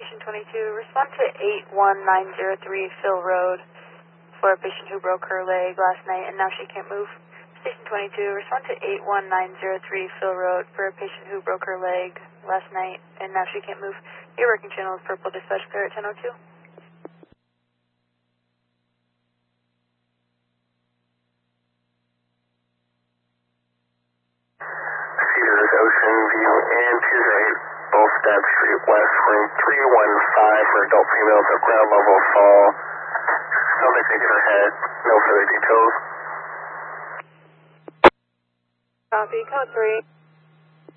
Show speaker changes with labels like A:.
A: Station 22, respond to 81903 Phil Road for a patient who broke her leg last night and now she can't move. Station 22, respond to 81903 Phil Road for a patient who broke her leg last night and now she can't move. Your working channel is Purple Dispatch, clear at 10:02.
B: Cedars, Ocean View, and Tuesday, both Dab Street West, room 315 for adult females at ground level fall. Sounds like they hit her head. No further details.
A: Copy, code 3.